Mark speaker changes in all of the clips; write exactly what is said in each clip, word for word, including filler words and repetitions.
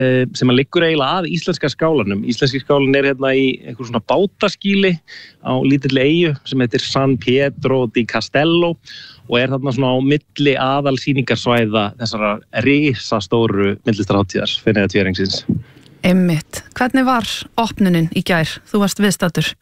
Speaker 1: sem að liggur eiginlega að íslenska skálanum. Íslenski skálan er hérna í einhver svona bátaskýli á lítilli eyju sem heitir San Pietro di Castello og er þarna svona á milli aðalsýningarsvæða þessara risastóru myndlistarhátíðar Feneyjatvíæringsins.
Speaker 2: Einmitt. Hvernig var opnunin í gær? Þú varst viðstaddur.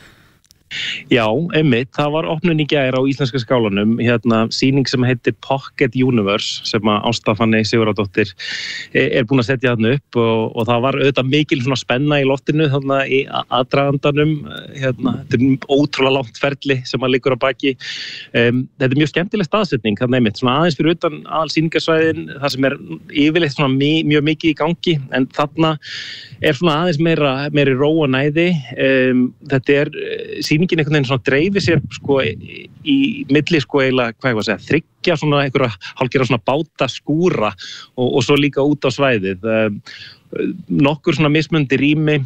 Speaker 1: Já, einmitt, það var opnun í gær á íslenska skálanum, hérna sýning sem heitir Pocket Universe sem að Ásta Fanney Sigurðardóttir er búin að setja þarna upp og, og það var auðvitað mikil svona spenna í loftinu þarna í aðdragandanum, hérna, þetta er ótrúlega langt ferli sem að liggur á baki. Um, þetta er mjög skemmtileg staðsetning, þarna einmitt, svona aðeins fyrir utan aðalsýningarsvæðin, það sem er yfirleitt svona mjög mikið í gangi, en þarna er svona aðeins meira, meiri ró og næði. Um, þetta er sýningin einhvern veginn svona dreifir sér sko í, í milli sko eiginlega, hvað ég var að segja, þriggja svona einhverja hálfgerða svona báta skúra og, og svo líka út á svæðið. Um, nokkur svona mismundi rými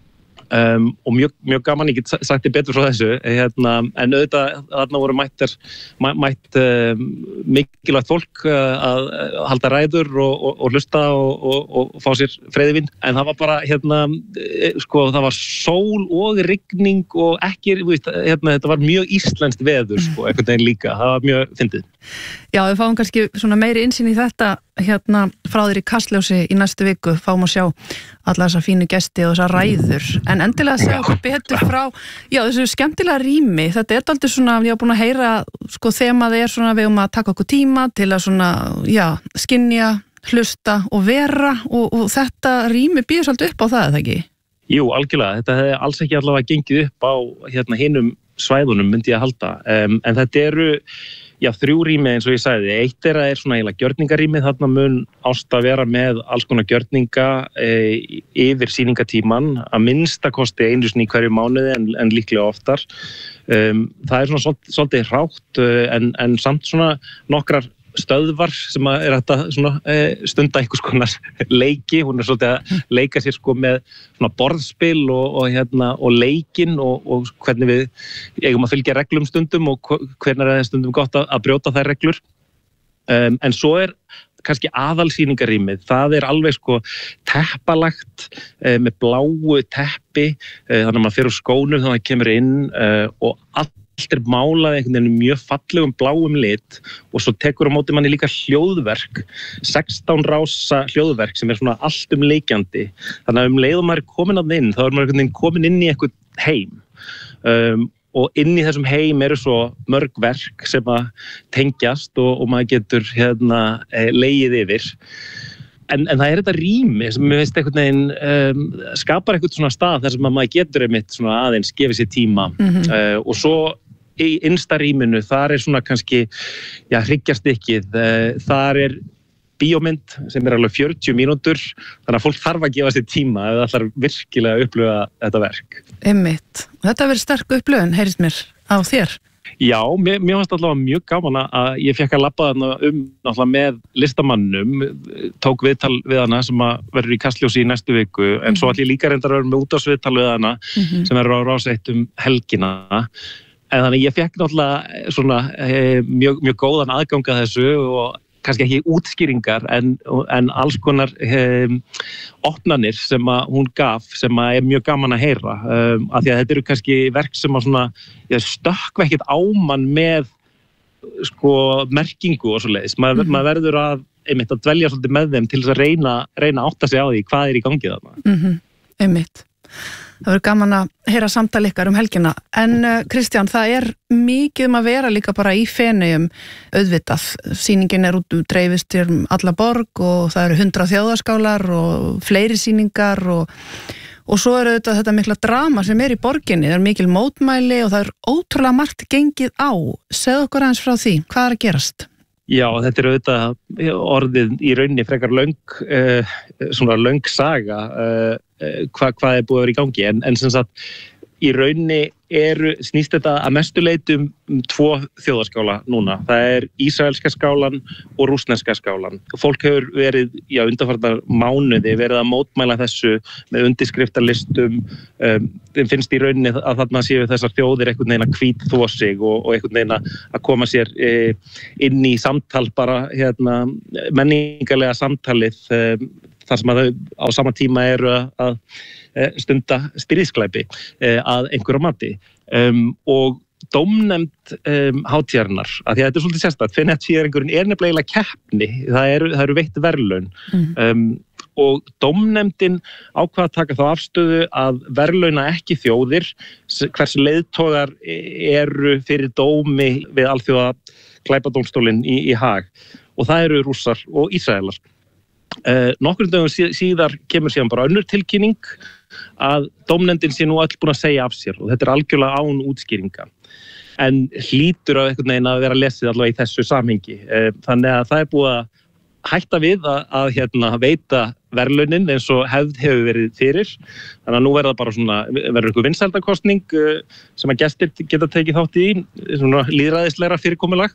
Speaker 1: um, og mjög, mjög gaman, ég get sagt þér betur frá þessu, hérna, en auðvitað þarna voru mættar, mæ, mætt um, mikilvægt fólk uh, að halda ræður og, og, og hlusta og, og, og fá sér freyðivin, en það var bara, hérna, sko, það var sól og rigning og ekki, veist, hérna, þetta var mjög íslenskt veður, sko, einhvern veginn líka, það var mjög fyndið.
Speaker 2: Já, við fáum kannski svona meiri innsýn í þetta hérna frá þér í Kastljósi í næstu viku, fáum að sjá alla þessa fínu gesti og þessa ræður, en endilega segja okkur betur frá, já, þessu skemmtilega rými, þetta er aldrei svona, ég hef búin að heyra, sko, þemað er svona, við um að taka okkur tíma til að svona, já, skynja, hlusta og vera og, og þetta rými býður svolítið upp á það, eða ekki?
Speaker 1: Jú, algjörlega, þetta hefði alls ekki allavega gengið upp á, hérna, hinum svæðunum, myndi ég að halda, um, en þetta eru Já, þrjú rými eins og ég sagði. Eitt þeirra er svona eiginlega gjörningarými, þarna mun Ásta vera með alls konar gjörninga e, yfir sýningatíman, að minnsta kosti einu sinni í hverju mánuði en, en líklega oftar. Um, það er svona svolítið, svolítið hrátt en, en samt svona nokkrar stöðvar sem að er þetta svona e, stunda einhvers konar leiki, hún er svolítið að leika sér sko með svona borðspil og, og hérna og leikinn og, og hvernig við eigum að fylgja reglum stundum og hvernig er það stundum gott að, að brjóta þær reglur. Um, en svo er kannski aðalsýningarýmið, það er alveg sko teppalagt e, með bláu teppi, e, þannig að maður fer úr skónum þannig að kemur inn e, og allt Allt er málað einhvern veginn mjög fallegum bláum lit og svo tekur á móti manni líka hljóðverk, sextán rása hljóðverk sem er svona allt um leikjandi. Þannig að um leið og maður er komin að inn, þá er maður einhvern veginn komin inn í eitthvað heim. Um, og inn í þessum heim eru svo mörg verk sem að tengjast og, og maður getur hérna legið yfir. En, en það er þetta rými sem mér veist einhvern veginn um, skapar einhvern svona stað þar sem maður getur einmitt svona aðeins gefið sér tíma mm-hmm. uh, og svo í innsta rýminu, þar er svona kannski, já, hryggjarstykkið, uh, þar er bíómynd sem er alveg fjörutíu mínútur, þannig að fólk þarf að gefa sér tíma ef það ætlar virkilega að upplifa þetta verk.
Speaker 2: Einmitt. Þetta verður sterk upplifun, heyrist mér, á þér.
Speaker 1: Já, mér, mér fannst allavega mjög gaman að ég fekk að labba þarna um náttúrulega með listamannum, tók viðtal við hana sem að verður í Kastljósi í næstu viku, en mm-hmm. svo allir líka reyndar að vera með útvarpsviðtal við hana mm-hmm. sem verður á Rás eitt um helgina. En þannig ég fekk náttúrulega svona e, mjög, mjög góðan aðgang að þessu og kannski ekki útskýringar en, en alls konar um, opnanir sem að hún gaf sem að er mjög gaman að heyra um, af því að þetta eru kannski verk sem að svona, ja, stökkva ekkert á mann með sko merkingu og svoleiðis. Maður, mm-hmm. maður verður að, einmitt, að dvelja svolítið með þeim til þess að reyna, reyna að átta sig á því hvað er í gangi þarna.
Speaker 2: Mm-hmm. Einmitt. Það verður gaman að heyra samtal ykkar um helgina. En uh, Kristján, það er mikið um að vera líka bara í Feneyjum auðvitað. Sýningin er út um dreifist um alla borg og það eru hundrað þjóðaskálar og fleiri sýningar og, og svo er auðvitað þetta mikla drama sem er í borginni. Það er mikil mótmæli og það er ótrúlega margt gengið á. Segðu okkur aðeins frá því, hvað er að gerast?
Speaker 1: Já, þetta er auðvitað orðið í rauninni frekar löng, uh, svona löng saga uh, Hva, hvað er búið að vera í gangi en, en sem sagt í rauninni eru, snýst þetta að mestu leyti um, um tvo þjóðaskála núna. Það er ísraelska skálan og rússneska skálan. Fólk hefur verið, já, undanfarnar mánuði verið að mótmæla þessu með undirskriftarlistum. Um, þeim finnst í rauninni að þarna séu þessar þjóðir einhvern veginn að hvítþvo sig og, og einhvern veginn að koma sér e, inn í samtal bara, hérna, menningarlega samtalið. Um, þar sem að þau á sama tíma eru að stunda stríðsglæpi að einhverju mati um, og dómnefnd um, hátíðarinnar, af því að þetta er svolítið sérstakt, Feneyjatvíæringurinn er nefnilega keppni, það eru, það eru veitt verðlaun mm. um, og dómnefndin ákvað að taka þá afstöðu að verðlauna ekki þjóðir hversu leiðtogar eru fyrir dómi við alþjóða glæpadómstólinn í, í Haag og það eru Rússar og Ísraelar. Uh, nokkur dögum síðar kemur síðan bara önnur tilkynning að dómnefndin sé nú öll búin að segja af sér og þetta er algjörlega án útskýringa en hlýtur á einhvern veginn að vera lesið allavega í þessu samhengi uh, þannig að það er búið að hætta við að, að hérna, veita verðlaunin eins og hefð hefur verið fyrir þannig að nú verða bara svona verður einhver vinsældakostning uh, sem að gestir geta tekið þátt í svona lýðræðislegra fyrirkomulag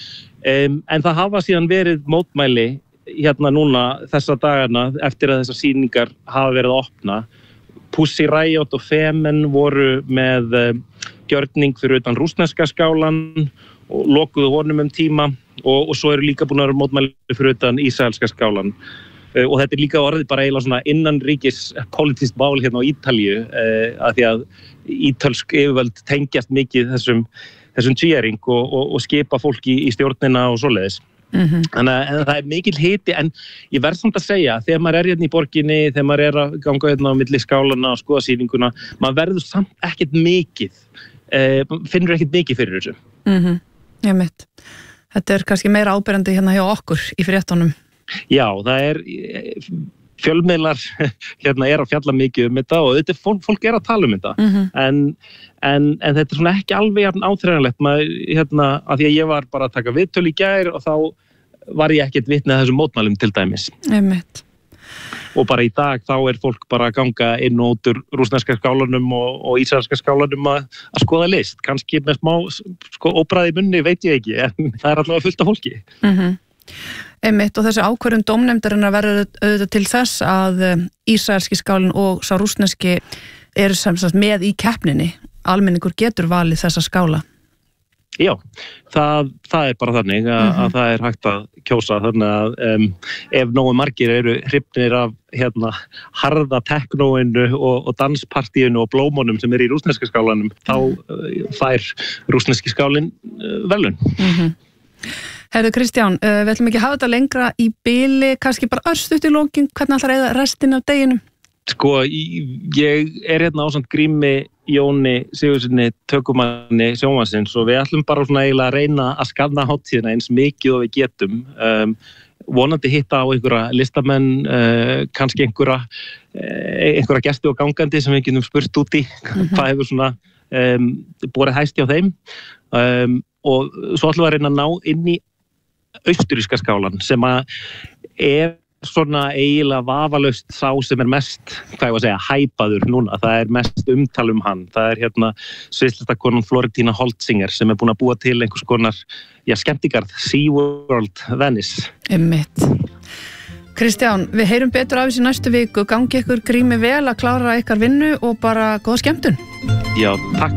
Speaker 1: um, en það hafa síðan verið mótmæli hérna núna þessa dagana eftir að þessar sýningar hafa verið að opna. Pussy Riot og Femen voru með uh, gjörning fyrir utan rússneska skálan og lokuðu honum um tíma og, og svo eru líka búin að vera mótmæli fyrir utan ísraelska skálan uh, og þetta er líka orðið bara eiginlega svona innanríkis politískt mál hérna á Ítalíu uh, af því að ítölsk yfirvöld tengjast mikið þessum, þessum tvíæring og, og, og skipa fólki í, í stjórnina og svoleiðis. Mm-hmm. Þannig að það er mikil hiti en ég verð samt að segja þegar maður er hérna í borginni, þegar maður er að ganga hérna á milli skálana og skoða sýninguna maður verður samt ekkert mikið eh, finnur ekkert mikið fyrir þessu
Speaker 2: mm-hmm. Ég mitt Þetta er kannski meira áberandi hérna hjá okkur í fréttunum
Speaker 1: Já, það er fjölmiðlar hérna er að fjalla mikið um þetta og þetta fólk, fólk er að tala um þetta mm-hmm. en, en, en þetta er svona ekki alveg jafn áþreifanlegt maður, hérna, af því að ég var bara að taka viðtöl í gær og þá var ég ekkert vitni að þessum mótmælum til dæmis
Speaker 2: Einmitt.
Speaker 1: Og bara í dag þá er fólk bara að ganga inn og út úr rússneska skálanum og, og ísraelska skálanum að, að skoða list kannski með smá sko, óbræði munni veit ég ekki en það er allavega fullt af fólki
Speaker 2: mm-hmm. Einmitt og þessi ákvörðun dómnefndarinnar verður auðvitað til þess að ísraelski skálinn og sá rússneski eru sem sagt með í keppninni almenningur getur valið þessa skála
Speaker 1: Já, það, það er bara þannig að, mm-hmm. að það er hægt að kjósa þannig að um, ef nógu margir eru hrifnir af hérna harða teknóinu og, og danspartíinu og blómunum sem er í rússneska skálanum mm-hmm. þá uh, fær rússneski skálinn uh, verðlaun
Speaker 2: mm-hmm. Herðu Kristján, uh, við ætlum ekki að hafa þetta lengra í bili, kannski bara örstutt í lokin, hvernig ætlar að eyða restin af deginum?
Speaker 1: Sko, ég er hérna ásamt Grími Jóni Sigurðssyni tökumanni sjónvarpsins og við ætlum bara svona eiginlega að reyna að skanna hátíðina eins mikið og við getum um, vonandi hitta á einhverja listamenn uh, kannski einhverja uh, einhverja gesti og gangandi sem við getum spurt út í mm-hmm. hvað hefur svona um, borið hæst hjá þeim um, og svo ætlum við að reyna að ná inn í austuríska skálan sem að er svona eiginlega vafalaust sá sem er mest, hvað ég var að segja, hæpaður núna, það er mest umtal um hann það er hérna sviðslistakonan Florentína Holtzinger sem er búin að búa til einhvers konar, já, skemmtigarð SeaWorld Venice
Speaker 2: Einmitt. Kristján, við heyrum betur af þessi næstu viku, gangi ykkur Grími vel að klára ykkar vinnu og bara góða skemmtun
Speaker 1: Já, takk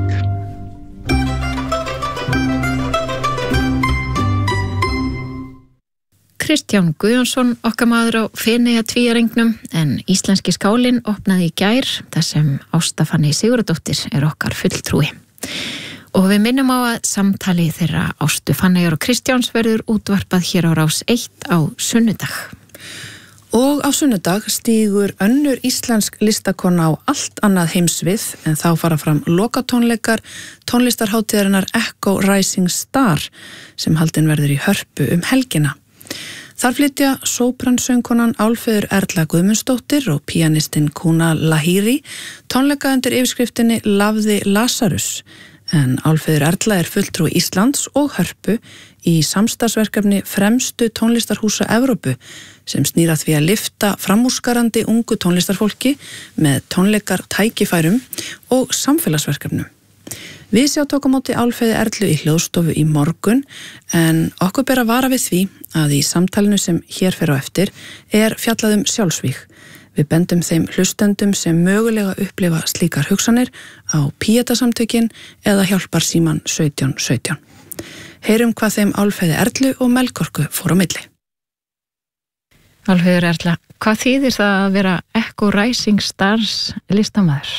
Speaker 3: Kristján Guðjónsson, okkar maður á Feneyjatvíæringnum en íslenski skálinn opnaði í gær þar sem Ásta Fanný Sigurðardóttir er okkar fulltrúi. Og við minnum á að samtali þeirra Ástu Fannyar og Kristjáns verður útvarpað hér á Rás eitt á sunnudag.
Speaker 2: Og á sunnudag stígur önnur íslensk listakona á allt annað heimsvið en þá fara fram lokatónleikar tónlistarhátíðarinnar Echo Rising Star sem haldin verður í Hörpu um helgina. Þar flytja sópransöngkonan Álfheiður Erla Guðmundsdóttir og píanistinn Kuna Lahiri tónleika undir yfirskriftinni Lafði Lazarus en Álfheiður Erla er fulltrúi Íslands og Hörpu í samstarfsverkefni Fremstu tónlistarhúsa Evrópu sem snýr að því að lyfta framúrskarandi ungu tónlistarfólki með tónleikar tækifærum og samfélagsverkefnum. Við sjá tókum átti Álfheiði Erlu í hljóðstofu í morgun en okkur ber að vara við því að í samtalinu sem hér fer á eftir er fjallað um sjálfsvíg. Við bendum þeim hlustendum sem mögulega upplifa slíkar hugsanir á Píetasamtökin eða hjálparsíman sautján sautján. Heyrum hvað þeim Álfheiði Erlu og Melkorku fór á milli.
Speaker 3: Álfheiður Erla, hvað þýðir það að vera Echo Rising Stars listamaður?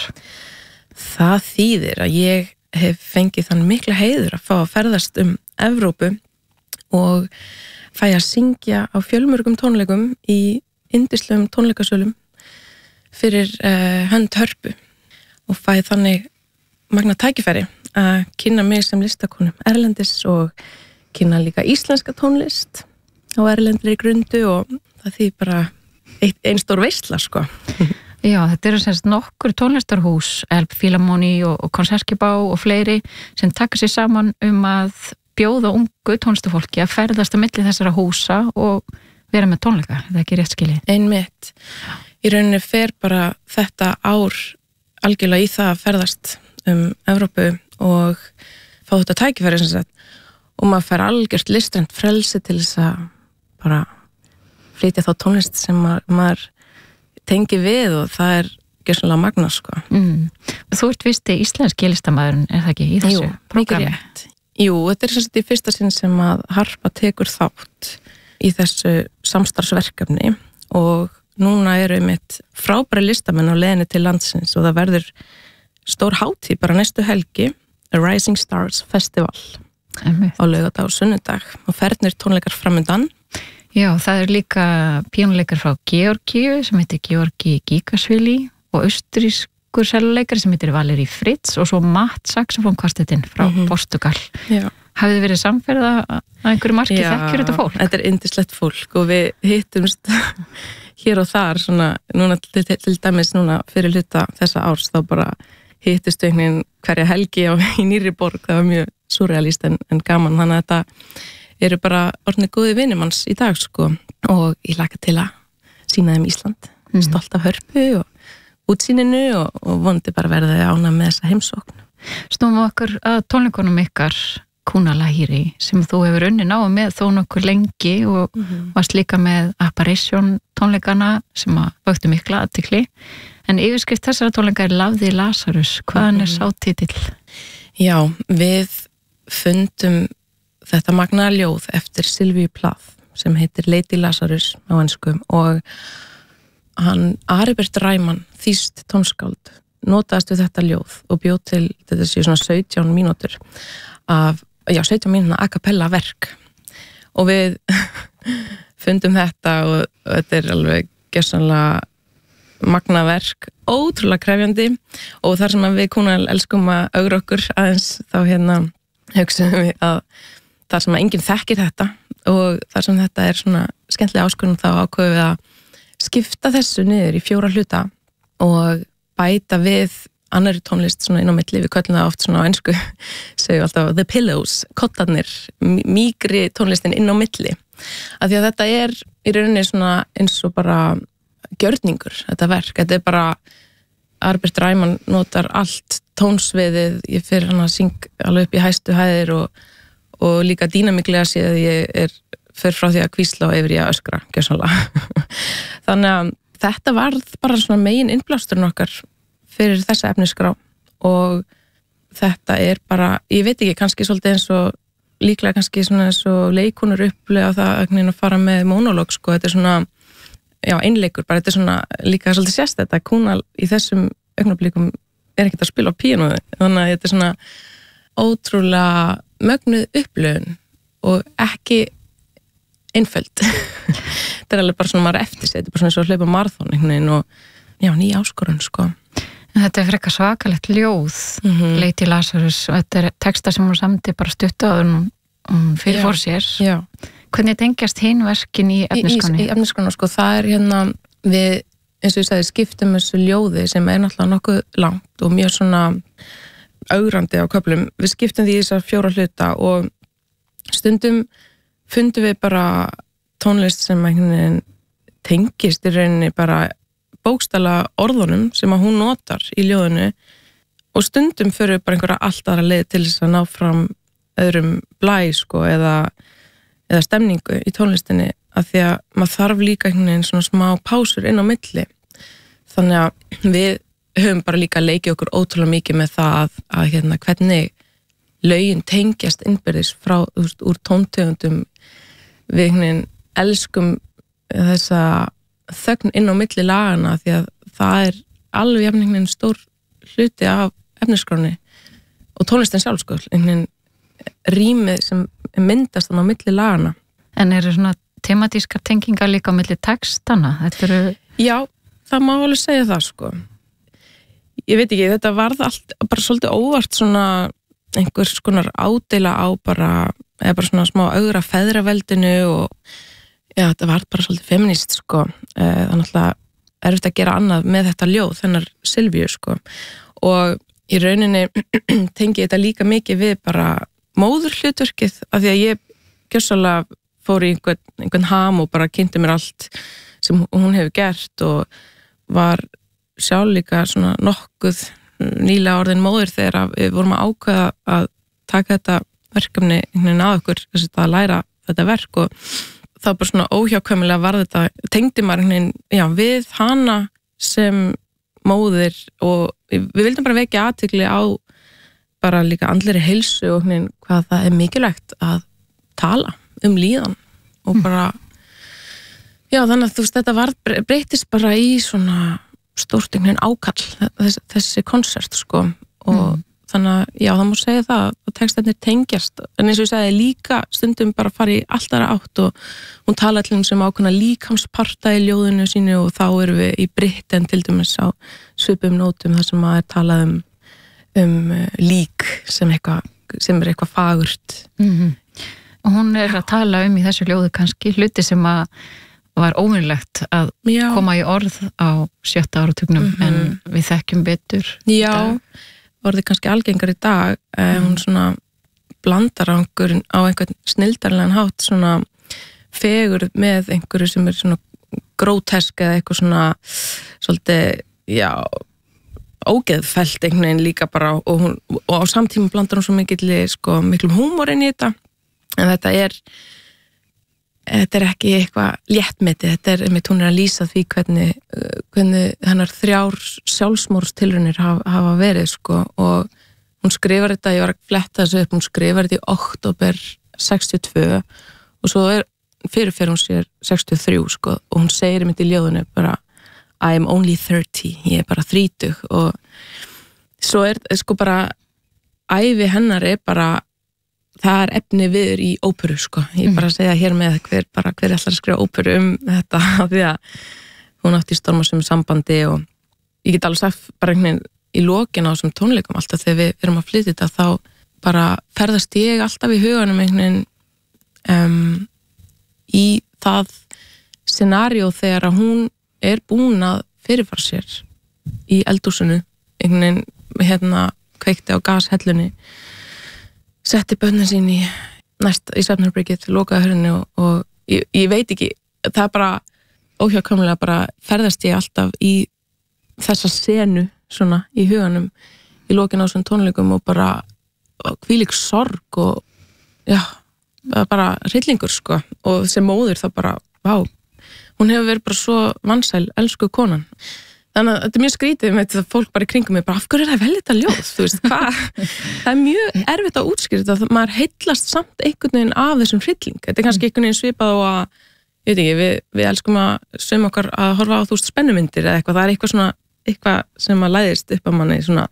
Speaker 4: Það þýðir að ég hef fengið þann mikla heiður að fá að ferðast um Evrópu og fæ að syngja á fjölmörgum tónleikum í yndislegum tónleikasölum fyrir uh, hönd Hörpu og fæ þannig magna tækifæri að kynna mig sem listakonu erlendis og kynna líka íslenska tónlist á erlendri grundu og það þýðir bara ein, ein stór veisla sko.
Speaker 3: Já, þetta eru semst nokkur tónlistarhús, Elb Philharmonie og, og Konsertgebá og fleiri sem taka sér saman um að bjóða ungu tónlistafólki að ferðast á milli þessara húsa og vera með tónleika, það er ekki rétt skilið.
Speaker 4: Einmitt. Í rauninni fer bara þetta ár algjörlega í það að ferðast um Evrópu og fá þetta tækifæri sem sagt og maður fær algjört listrænt frelsi til þess að bara flytja þá tónlist sem maður, maður tengi við og það er gjörsamlega magna sko.
Speaker 3: Mm. Þú ert visti íslenski listamaðurinn, er það ekki, í þessu prógrami?
Speaker 4: Jú, þetta er sem sagt í fyrsta sinn sem að Harpa tekur þátt í þessu samstarfsverkefni og núna eru einmitt frábæri listamenn á leiðinni til landsins og það verður stór hátíð bara næstu helgi, A Rising Stars Festival
Speaker 3: Einmitt.
Speaker 4: Á laugardag og sunnudag og fernir tónleikar framundan.
Speaker 3: Já, það er líka píónuleikar frá Georgíu sem heitir Georgi Gigasvili og austrískur seljuleikari sem heitir Valeri Fritz og svo Matt saxofónkvartettinn frá mm-hmm. Portugal.
Speaker 4: Já.
Speaker 3: Hafið þið verið samferða að einhverju marki þekkjur þetta fólk?
Speaker 4: Já, þetta er yndislegt fólk og við hittumst hér og þar svona, núna til, til dæmis núna fyrir hluta þessa árs þá bara hittust einhvern hverja helgi á í nýri borg, það var mjög surrealist en, en gaman, þannig að þetta eru bara orðnir góði vinnumanns í dag sko og ég laka til að sýna þeim Ísland, mm. stolt af Hörpu og útsýninu og, og vondi bara verði ánægð með þessa heimsókn.
Speaker 3: Snúum okkur að tónleikunum ykkar Kúnalahíri sem þú hefur unnið náðu með þó nokkur lengi og mm-hmm. varst líka með Apparition tónleikana sem að vöktu mikla athygli en yfirskrift þessara tónleika er Lafði Lazarus, hvaðan mm-hmm. er sá titill?
Speaker 4: Já, við fundum þetta magna ljóð eftir Sylvíu Plath sem heitir Lady Lazarus á ensku og hann Aribert Ræman, þýskt tónskáld notaðist við þetta ljóð og bjóð til þetta séu svona sautján mínútur af já, sautján mínúna a cappella verk og við fundum þetta og, og þetta er alveg gersamlega magna verk, ótrúlega krefjandi og þar sem við Kúnal elskum að augra okkur aðeins þá hérna hugsaðum við að þar sem að enginn þekkir þetta og þar sem þetta er svona skemmtilega áskorun þá ákveðum við að skipta þessu niður í fjóra hluta og bæta við annari tónlist svona inn á milli, við köllum það oft svona á ensku, segjum alltaf The Pillows, kottarnir, mýgri tónlistin inn á milli. Af því að þetta er í rauninni svona eins og bara gjörningur, þetta verk. Þetta er bara, Aribert Ræman notar allt tónsviðið, ég fyrir hann að syng alveg upp í hæstu hæðir og, og líka dýnamiklega séð að ég er fyrir frá því að hvísla og yfir í að öskra, gjörsamlega. Þannig að þetta varð bara svona megin innblásturinn okkar fyrir þessa efnisgrá og þetta er bara, ég veit ekki, kannski svolítið eins og líklega kannski svona eins og leikunur upplega það að fara með monólóg, sko, þetta er svona já, einleikur, bara þetta er svona líka svolítið sérst þetta, Kúnal í þessum augnablikum er ekkert að spila á píanu þannig að þetta er svona ótrúlega mögnuð upplöfun og ekki einföld þetta er alveg bara svona maður eftir sig, þetta er bara svona eins og að hlaupa maraþon einhvern veginn og já, ný áskorun, sko.
Speaker 3: Þetta er frekar svakalegt ljóð, mm-hmm. Lady Lazarus, og þetta er texta sem hún samti bara stuttaður um, fyrir fór sér.
Speaker 4: Já.
Speaker 3: Hvernig tengjast hinn verkin í efniskránni?
Speaker 4: Í, í, í efniskránni, sko, það er hérna, við, eins og ég sagði, skiptum þessu ljóði sem er náttúrulega nokkuð langt og mjög svona augrandi á köflum. Við skiptum því í þessar fjóra hluta og stundum fundum við bara tónlist sem einhvern tengist í rauninni bara bókstala orðunum sem að hún notar í ljóðinu og stundum fyrir bara einhverja allt aðra leið til þess að ná fram öðrum blæ, sko, eða, eða stemningu í tónlistinni af því að maður þarf líka einhvern veginn svona smá pásur inn á milli þannig að við höfum bara líka leikið okkur ótrúlega mikið með það að, að hérna, hvernig lögin tengjast innbyrðis frá, þú veist, úr tóntegundum við einhvern veginn elskum þessa þögn inn á milli lagana því að það er alveg jafningin stór hluti af efniskráni og tónlistin sjálf sko, einhvern rýmið sem myndast þannig á milli lagana.
Speaker 3: En eru svona tematískar tengingar líka á milli textana? Þetta eru...
Speaker 4: Já, það má alveg segja það sko. Ég veit ekki, þetta varð allt bara svolítið óvart svona einhvers konar ádeila á bara, eða bara svona smá augra feðraveldinu og já, þetta var bara svolítið feminist sko. Það er náttúrulega erfitt að gera annað með þetta ljóð, þennar Silvíu sko. Og í rauninni tengi þetta líka mikið við bara móðurhlutverkið af því að ég gjörsamlega fór í einhvern, einhvern ham og bara kynnti mér allt sem hún hefur gert og var sjálf líka svona nokkuð nýlega orðin móðir þegar við vorum að ákveða að taka þetta verkefni einhvern veginn að okkur, þess að læra þetta verk og þá bara svona óhjákvæmilega var þetta, tengdi maður einhvern veginn, já, við hana sem móðir og við vildum bara vekja athygli á bara líka andlegri heilsu og einhvern veginn hvað það er mikilvægt að tala um líðan og bara, já, þannig að þú veist, þetta var, breytist bara í svona stórt einhvern veginn ákall þessi, þessi konsert sko og mm. þannig að já, það má segja það að textarnir tengjast en eins og ég sagði líka stundum bara fara í allt aðra átt og hún tala allir sem ákveðna líkamsparta í ljóðinu sínu og þá erum við í Britten til dæmis á svipum nótum þar sem að er talað um, um lík sem, eitthvað, sem er eitthvað fagurt
Speaker 3: mm-hmm. Og hún er að tala um í þessu ljóðu kannski hluti sem að var ómögulegt að já. Koma í orð á sjötta áratugnum mm-hmm. en við þekkjum betur
Speaker 4: Já, orðið kannski algengar í dag mm. hún svona blandar á einhvern, á einhvern snildarlegan hátt svona fegur með einhverju sem er svona grótesk eða eitthvað svona svolítið, já ógeðfellt einhvern veginn líka bara og, hún, og á samtíma blandar hún svo mikill sko, miklum húmor inn í þetta en þetta er þetta er ekki eitthvað léttmeti, þetta er einmitt hún er að lýsa því hvernig, hvernig hennar þrjár sjálfsmorðstilraunir hafa, hafa verið sko og hún skrifar þetta, ég var að fletta þessu upp, hún skrifar þetta í október sextíu og tvö og svo er fyrirfer hún sér sextíu og þrjú sko og hún segir einmitt í ljóðinu bara I am only thirty, ég er bara þrítug og svo er sko bara ævi hennar er bara það er efni viður í óperu sko, ég bara segja hér með hver, bara, hver ætlar að skrifa óperu um þetta því að hún átti í stormasum sambandi og ég get alveg sagt bara einhvern veginn í lokin á þessum tónleikum alltaf þegar við erum að flytja þetta þá bara ferðast ég alltaf í huganum einhvern veginn um, í það scenario þegar að hún er búin að fyrirfara sér í eldhúsinu einhvern veginn hérna kveikti á gashellunni setti börnin sín í næst í svefnherbergið, lokaði hurðinni og, og ég, ég veit ekki, það er bara óhjákvæmlega bara ferðast ég alltaf í þessa senu svona í huganum í lokin á þessum tónleikum og bara hvílík sorg og já, bara hryllingur sko og sem móðir það bara, vá hún hefur verið bara svo vansæl, elsku konan þannig að þetta er mjög skrítið með þetta fólk bara í kringum mig, bara af hverju er það vel þetta ljóð, þú veist, hvað? Það er mjög erfitt að útskýra þetta, maður heillast samt einhvern veginn af þessum hrylling. Þetta er kannski einhvern veginn svipað og að, ég veit ekki, við, við elskum að sögum okkar að horfa á þú veist spennumyndir eða eitthvað, það er eitthvað svona, eitthvað sem að læðist upp að manni svona,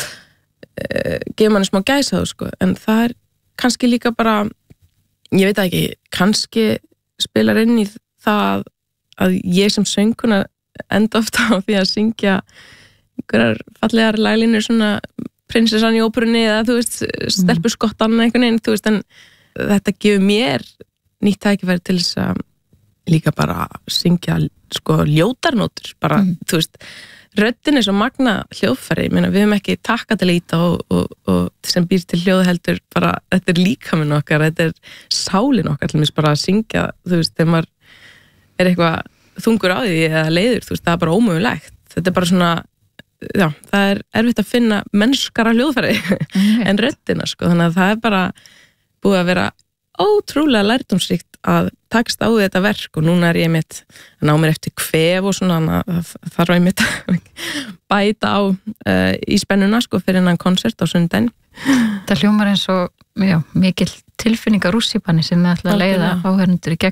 Speaker 4: uh, gefa manni smá gæsaðu, sko, en það er kannski líka bara, ég veit ekki, kannski spilar inn í það að ég sem sönguna enda ofta á því að syngja einhverjar fallegar laglínur svona prinsessan í óperunni eða þú veist, stelpuskottan einhvern veginn, þú veist, en þetta gefur mér nýtt tækifæri til þess að líka bara syngja sko ljótarnótur, bara, mm. þú veist röddin er svo magna hljóðfæri, ég meina við höfum ekki takka til íta og, og, og sem býr til hljóð heldur bara, þetta er líkaminn okkar, þetta er sálin okkar, til mér bara að syngja, þú veist, þegar maður er eitthvað þungur á því eða leiður, þú veist, það er bara ómögulegt þetta er bara svona, já, það er erfitt að finna mennskara hljóðfæri mm. en röddina, sko, þannig að það er bara búið að vera ótrúlega lærdómsríkt að takast á þetta verk og núna er ég mitt að ná mér eftir kvef og svona það þarf ég mitt að bæta á uh, í spennuna, sko, fyrir innan konsert á sundaginn.
Speaker 3: Það hljómar eins og, já, mikil tilfinningar rússipanni sem við ætla að leiða áhörnundur í gegnum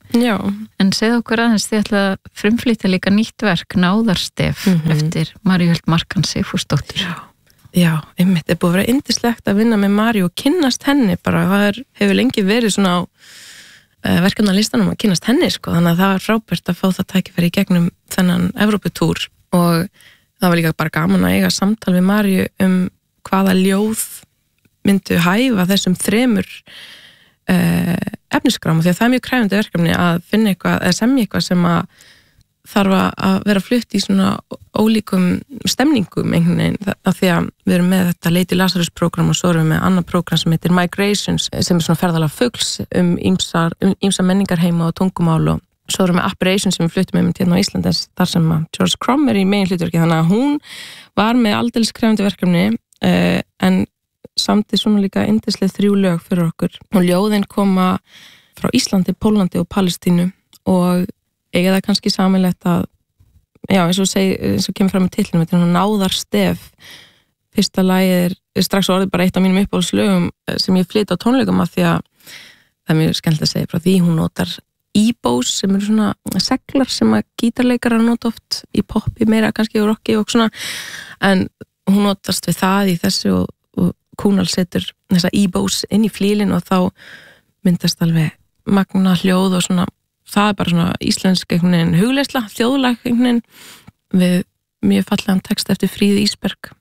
Speaker 4: Já.
Speaker 3: En segð okkur aðeins, þið ætla að frumflytja líka nýtt verk, Náðarstef,
Speaker 4: mm-hmm.
Speaker 3: eftir Maríu Markan Sigfúsdóttur.
Speaker 4: Já, já, einmitt, er búið að vera yndislegt að vinna með Maríu og kynnast henni bara, það er, hefur lengi verið svona á uh, verkefnalistanum að kynnast henni, sko, þannig að það var frábært að fá það tækifæri í gegnum þennan Evróputúr og það var líka bara gaman að eiga samtal við Maríu um hvaða ljóð myndu hæfa þessum þremur uh, efnisgráma, því að það er mjög kræfandi verkefni að finna eitthvað, eða semja eitthvað sem að þarf að vera flutt í svona ólíkum stemningum einhvern veginn, af því að við erum með þetta Lady Lazarus program og svo erum við með annað program sem heitir Migrations, sem er svona ferðalag fugls um ýmsar, um ýmsa menningarheima og tungumál og svo erum við Operations sem við fluttum með hérna á Íslandi þar sem að George Crumb er í megin hlutverki, þannig að hún var með aldeilis krefandi verkefni uh, en samti svona líka yndislega þrjú lög fyrir okkur og ljóðin koma frá Íslandi, Pólandi og Palestínu og eiga það kannski samilegt að já, eins og, segi, eins og kemur fram í titlinum, þetta er Náðarstef. Fyrsta lagið er, er strax orðið bara eitt af mínum uppáhaldslögum sem ég flyt á tónleikum af því að það er mjög skemmtilegt að segja frá því hún notar e-bows sem eru svona seglar sem að gítarleikarar nota oft í poppi meira kannski og rocki og svona en hún notast við það í þessu og, og Kúnal setur þessa e-bows inn í flílinn og þá myndast alveg magna hljóð og svona það er bara svona íslensk einhvern veginn hugleysla, þjóðlag einhvern veginn við mjög fallegan text eftir Fríðu Ísberg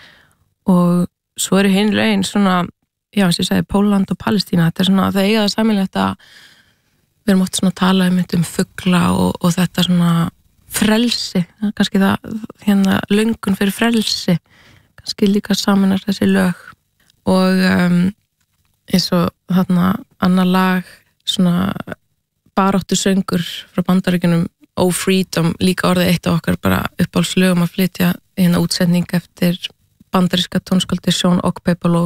Speaker 4: og svo eru hinn lögin svona, já eins og ég segi Póland og Palestína, þetta er svona það eiga það sameiginlegt að við erum oft svona að tala um, um fugla og, og þetta svona frelsi, kannski það hérna löngun fyrir frelsi, kannski líka saminar þessi lög og um, eins og þarna annar lag svona baráttu söngur frá Bandaríkjunum Oh Freedom, líka orðið eitt af okkar bara uppáhaldslögum að flytja hérna útsending eftir bandaríska tónskáldi Sean Okpebolo.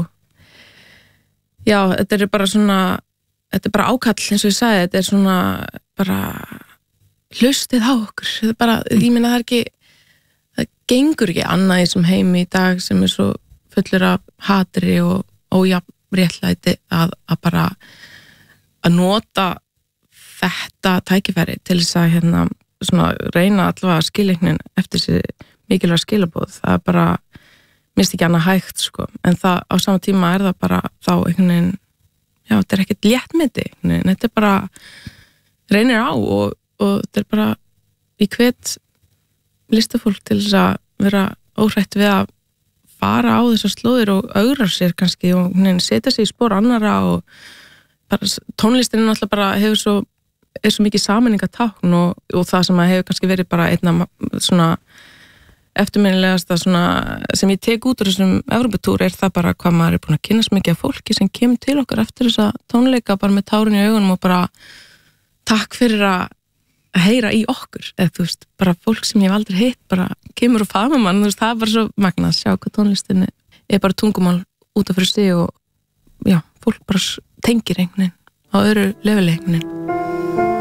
Speaker 4: Já, þetta er bara svona þetta er bara ákall eins og ég sagði, þetta er svona bara hlustið á okkur, þetta er bara, ég meina það er ekki það gengur ekki annað í þessum heimi í dag sem er svo fullur af hatri og ójafnréttlæti að, að bara að nota þetta tækifæri til þess að hérna svona reyna allavega skilingnin eftir þessi mikilvæg skilabóð, það er bara minnst ekki annað hægt sko, en það á sama tíma er það bara þá einhvern veginn, já þetta er ekkert léttmeti, þetta er bara reynir á og, og þetta er bara í hvet listafólk til þess að vera óhrætt við að fara á þessar slóðir og ögra sér kannski og setja sig í spór annara og bara tónlistin náttúrulega bara hefur svo er svo mikið sammenningatákn og, og það sem hefur kannski verið bara einna svona eftirminnilegasta svona sem ég tek út úr þessum Evróputúr er það bara hvað maður er búin að kynnast mikið af fólki sem kemur til okkar eftir þessa tónleika bara með tárin í augunum og bara takk fyrir að heyra í okkur, eða þú veist, bara fólk sem ég hef aldrei hitt bara kemur og faðma mann, þú veist, það er bara svo magnað, sjá hvað tónlistinni er bara tungumál út af fyrir sig og já, fólk bara tengir einhvern veginn á öðru leveli einhvern veginn.